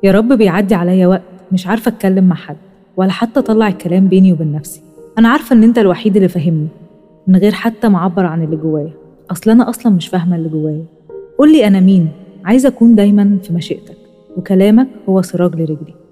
يا رب بيعدي عليا وقت مش عارفة أتكلم مع حد ولا حتى أطلع الكلام بيني وبين نفسي. أنا عارفة إن أنت الوحيد اللي فاهمني من غير حتى ما أعبر عن اللي جوايا. أصل أنا أصلا مش فاهمة اللي جوايا. قولي أنا مين؟ عايزة أكون دايما في مشيئتك، وكلامك هو سراج لرجلي.